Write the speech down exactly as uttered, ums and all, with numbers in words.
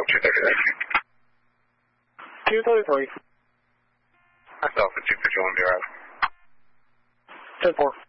two thirty-three. two thirty-three. That's Alpha two fifty-one, be right. ten four.